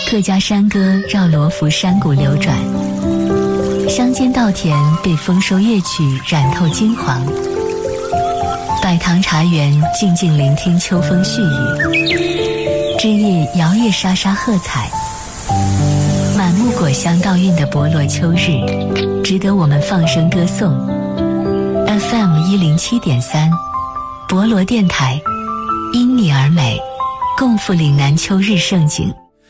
客家山歌绕罗浮山谷流转，乡间稻田被丰收乐曲染透金黄。百堂茶园静静聆听秋风絮语，枝叶摇曳沙沙喝彩。满目果香倒韵的博罗秋日，值得我们放声歌颂。FM107.3，博罗电台，因你而美，共赴岭南秋日盛景。